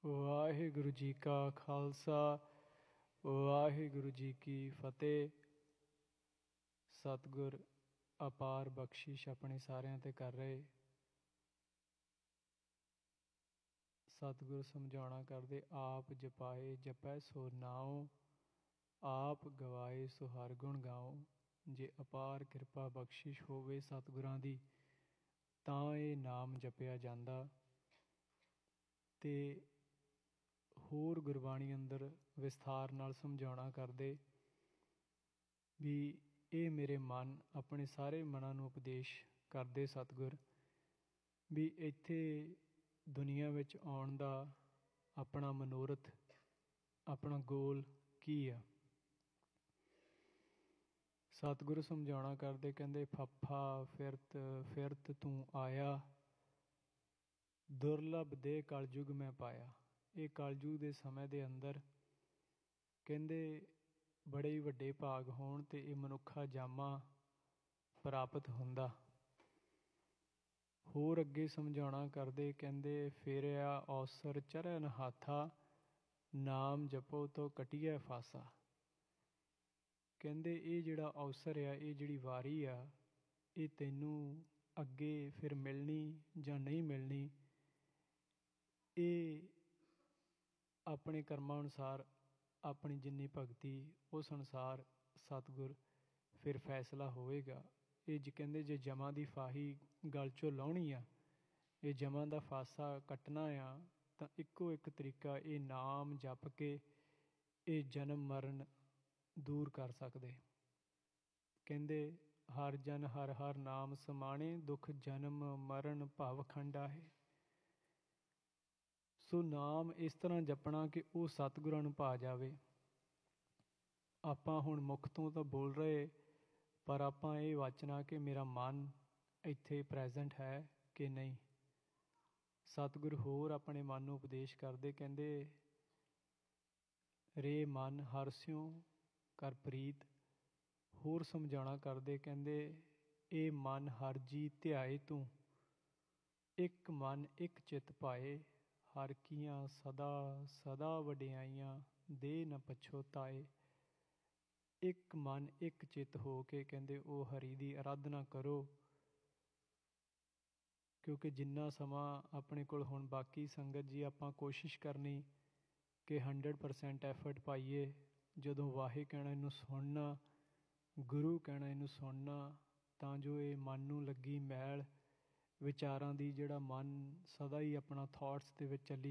ਵਾਹਿਗੁਰੂ ਜੀ ਕਾ ਖਾਲਸਾ ਵਾਹਿਗੁਰੂ ਜੀ ਕੀ ਫਤਿਹ। ਸਤਿਗੁਰ ਅਪਾਰ ਬਖਸ਼ਿਸ਼ ਆਪਣੇ ਸਾਰਿਆਂ ਤੇ ਕਰ ਰਹੇ। ਸਤਿਗੁਰ ਸਮਝਾਉਣਾ ਕਰਦੇ, ਆਪ ਜਪਾਏ ਜਪੈ ਸੋ ਨਾਉ, ਆਪ ਗਵਾਏ ਸੋ ਹਰ ਗੁਣ ਗਾਓ। ਜੇ ਅਪਾਰ ਕਿਰਪਾ ਬਖਸ਼ਿਸ਼ ਹੋਵੇ ਸਤਿਗੁਰਾਂ ਦੀ ਤਾਂ ਇਹ ਨਾਮ ਜਪਿਆ ਜਾਂਦਾ। ਤੇ ਹੋਰ ਗੁਰਬਾਣੀ ਅੰਦਰ ਵਿਸਥਾਰ ਨਾਲ ਸਮਝਾਉਣਾ ਕਰਦੇ ਵੀ ਇਹ ਮੇਰੇ ਮਨ ਆਪਣੇ ਸਾਰੇ ਮਨਾਂ ਨੂੰ ਉਪਦੇਸ਼ ਕਰਦੇ ਸਤਿਗੁਰ ਵੀ ਇੱਥੇ ਦੁਨੀਆ ਵਿੱਚ ਆਉਣ ਦਾ ਆਪਣਾ ਮਨੋਰਥ, ਆਪਣਾ ਗੋਲ ਕੀ ਆ। ਸਤਿਗੁਰੂ ਸਮਝਾਉਣਾ ਕਰਦੇ, ਕਹਿੰਦੇ ਫੱਫਾ ਫਿਰਤ ਫਿਰਤ ਤੂੰ ਆਇਆ, ਦੁਰਲਭ ਦੇ ਕਲਯੁਗ ਮੈਂ ਪਾਇਆ। ਇਹ ਕਲਯੁਗ ਦੇ ਸਮੇਂ ਦੇ ਅੰਦਰ ਕਹਿੰਦੇ ਬੜੇ ਹੀ ਵੱਡੇ ਭਾਗ ਹੋਣ ਤੇ ਇਹ ਮਨੁੱਖਾ ਜਾਮਾ ਪ੍ਰਾਪਤ ਹੁੰਦਾ। ਹੋਰ ਅੱਗੇ ਸਮਝਾਉਣਾ ਕਰਦੇ, ਕਹਿੰਦੇ ਫੇਰਿਆ ਅਵਸਰ ਚਰਨ ਹਾਥਾ, ਨਾਮ ਜਪੋ ਤੋ ਕਟੀਐ ਫਾਸਾ। ਕਹਿੰਦੇ ਇਹ ਜਿਹੜਾ ਅਵਸਰ ਆ, ਇਹ ਜਿਹੜੀ ਵਾਰੀ ਆ, ਇਹ ਤੈਨੂੰ ਅੱਗੇ ਫਿਰ ਮਿਲਣੀ ਜਾਂ ਨਹੀਂ ਮਿਲਣੀ, ਇਹ ਆਪਣੇ ਕਰਮਾਂ ਅਨੁਸਾਰ ਆਪਣੀ ਜਿੰਨੀ ਭਗਤੀ ਉਸ ਅਨੁਸਾਰ ਸਤਿਗੁਰ ਫਿਰ ਫੈਸਲਾ ਹੋਵੇਗਾ। ਇਹ ਕਹਿੰਦੇ ਜੇ ਜਮਾਂ ਦੀ ਫਾਹੀ ਗਲ 'ਚੋਂ ਲਾਉਣੀ ਆ, ਇਹ ਜਮਾਂ ਦਾ ਫਾਸਾ ਕੱਟਣਾ ਆ, ਤਾਂ ਇੱਕੋ ਇੱਕ ਤਰੀਕਾ ਇਹ ਨਾਮ ਜਪ ਕੇ ਇਹ ਜਨਮ ਮਰਨ ਦੂਰ ਕਰ ਸਕਦੇ। ਕਹਿੰਦੇ ਹਰ ਜਨ ਹਰ ਹਰ ਨਾਮ ਸਮਾਣੇ, ਦੁੱਖ ਜਨਮ ਮਰਨ ਭਵ ਖੰਡਾ ਹੈ। ਸੋ ਨਾਮ ਇਸ ਤਰ੍ਹਾਂ ਜਪਣਾ ਕਿ ਉਹ ਸਤਿਗੁਰਾਂ ਨੂੰ ਭਾ ਜਾਵੇ। ਆਪਾਂ ਹੁਣ ਮੁੱਖ ਤੋਂ ਤਾਂ ਬੋਲ ਰਹੇ, ਪਰ ਆਪਾਂ ਇਹ ਵਾਚਣਾ ਕਿ ਮੇਰਾ ਮਨ ਇੱਥੇ ਪ੍ਰੈਜੈਂਟ ਹੈ ਕਿ ਨਹੀਂ। ਸਤਿਗੁਰ ਹੋਰ ਆਪਣੇ ਮਨ ਨੂੰ ਉਪਦੇਸ਼ ਕਰਦੇ, ਕਹਿੰਦੇ ਰੇ ਮਨ ਹਰਿ ਸਿਉ ਕਰ ਪ੍ਰੀਤ। ਹੋਰ ਸਮਝਾਉਣਾ ਕਰਦੇ, ਕਹਿੰਦੇ ਇਹ ਮਨ ਹਰਿ ਜੀ ਧਿਆਏ ਤੂੰ, ਇੱਕ ਮਨ ਇੱਕ ਚਿੱਤ ਪਾਏ, ਹਰਿ ਕੀਆਂ ਸਦਾ ਸਦਾ ਵਡਿਆਈਆਂ ਦੇ ਨ ਪਛੋਤਾਏ। ਇੱਕ ਮਨ ਇੱਕ ਚਿੱਤ ਹੋ ਕੇ ਕਹਿੰਦੇ ਉਹ ਹਰੀ ਦੀ ਅਰਾਧਨਾ ਕਰੋ। ਕਿਉਂਕਿ ਜਿੰਨਾ ਸਮਾਂ ਆਪਣੇ ਕੋਲ ਹੁਣ ਬਾਕੀ ਸੰਗਤ ਜੀ, ਆਪਾਂ ਕੋਸ਼ਿਸ਼ ਕਰਨੀ ਕਿ 100% ਐਫਰਟ ਪਾਈਏ। ਜਦੋਂ ਵਾਹੇ ਕਹਿਣਾ ਇਹਨੂੰ ਸੁਣਨਾ, ਗੁਰੂ ਕਹਿਣਾ ਇਹਨੂੰ ਸੁਣਨਾ, ਤਾਂ ਜੋ ਇਹ ਮਨ ਨੂੰ ਲੱਗੀ ਮੈਲ ਵਿਚਾਰਾਂ ਦੀ, ਜਿਹੜਾ ਮਨ ਸਦਾ ਹੀ ਆਪਣਾ ਥੋਟਸ ਦੇ ਵਿੱਚ ਚੱਲੀ